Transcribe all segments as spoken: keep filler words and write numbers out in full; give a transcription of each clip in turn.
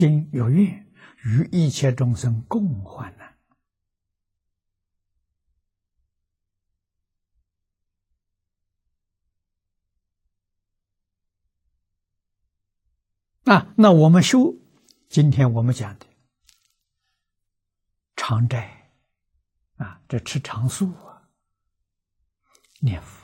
心有愿，与一切众生共患难。啊，那我们修，今天我们讲的常斋啊，这吃常素啊，念佛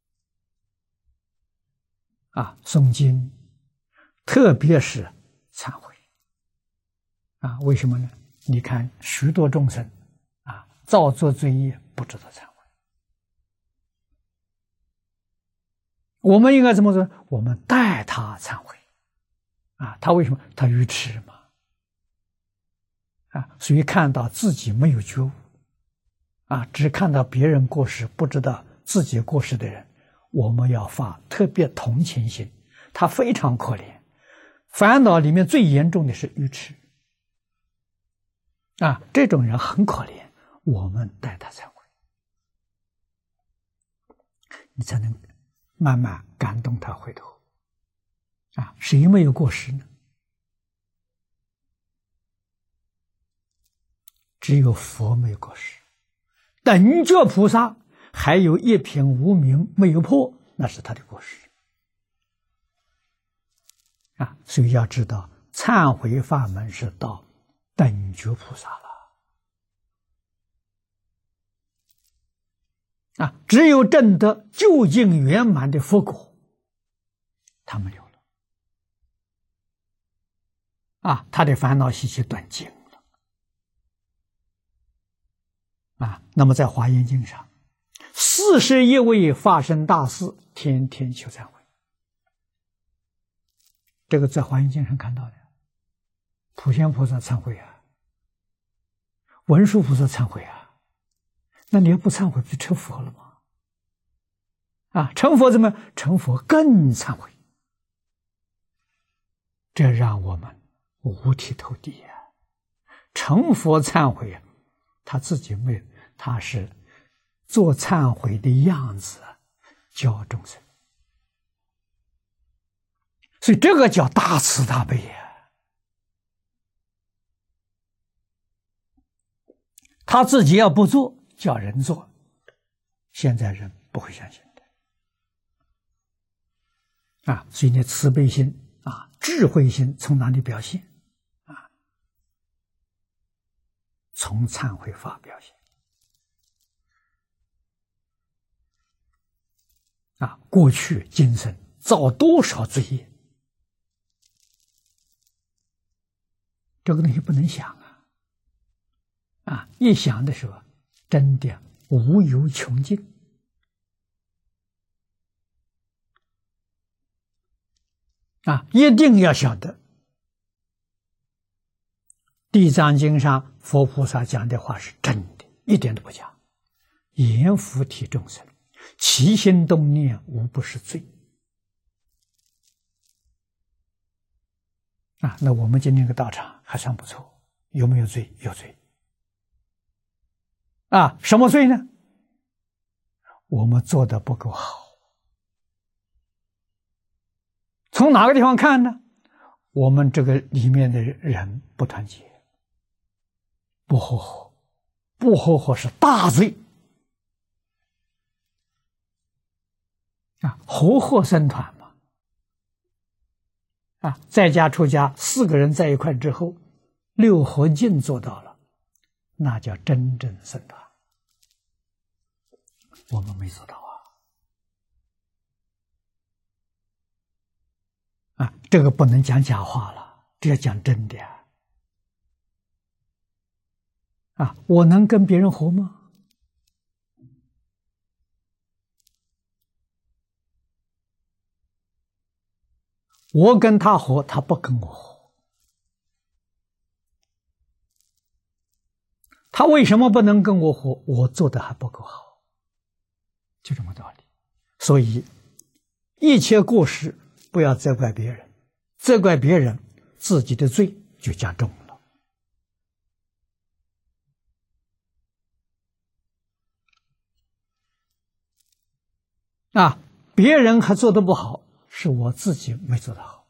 啊，诵经，特别是忏悔啊，为什么呢？你看许多众生啊，造作罪业不知道忏悔，我们应该怎么做？我们代他忏悔啊，他为什么？他愚痴嘛啊，所以看到自己没有觉悟啊，只看到别人过失，不知道自己过失的人，我们要发特别同情心，他非常可怜，烦恼里面最严重的是愚痴啊，这种人很可怜，我们代他忏悔，你才能慢慢感动他回头啊。谁没有过失呢？只有佛没有过失，等觉菩萨还有一品无明没有破，那是他的过失啊。所以要知道，忏悔法门是到等觉菩萨了啊。只有证得究竟圆满的佛果，他没有了啊，他的烦恼习气断尽了啊。那么在华严经上，四十一位发生大事，天天求忏悔，这个在华严经上看到的。普贤菩萨忏悔啊，文殊菩萨忏悔啊，那你要不忏悔，不就成佛了吗？啊，成佛怎么？成佛更忏悔，这让我们五体投地啊！成佛忏悔啊，他自己没有，他是做忏悔的样子教众生，所以这个叫大慈大悲啊。他自己要不做，叫人做，现在人不会相信的啊。所以你慈悲心啊，智慧心从哪里表现啊？从忏悔法表现啊。过去今生造多少罪业，这个东西不能想啊。啊，一想的时候，真的无有穷尽啊！一定要晓得，《地藏经》上佛菩萨讲的话是真的，一点都不假。阎浮提众生，起心动念无不是罪啊！那我们今天这个道场还算不错，有没有罪？有罪。啊，什么罪呢？我们做的不够好。从哪个地方看呢？我们这个里面的人不团结，不和合，不和合是大罪啊！和合僧团嘛，啊，在家出家四个人在一块之后，六合敬做到了，那叫真正僧团。我们没做到啊！啊，这个不能讲假话了，这要讲真的呀！啊，我能跟别人合吗？我跟他合，他不跟我合，他为什么不能跟我合？我做的还不够好。就这么道理，所以一切过失不要责怪别人，责怪别人，自己的罪就加重了。啊，别人还做得不好，是我自己没做得好。